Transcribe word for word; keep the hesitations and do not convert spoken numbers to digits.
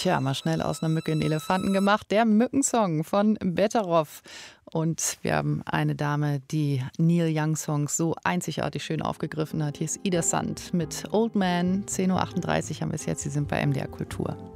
Tja, mal schnell aus einer Mücke einen Elefanten gemacht. Der Mückensong von Betteroff. Und wir haben eine Dame, die Neil Young-Songs so einzigartig schön aufgegriffen hat. Hier ist Ida Sand mit Old Man. zehn Uhr achtunddreißig haben wir es jetzt. Sie sind bei M D R Kultur.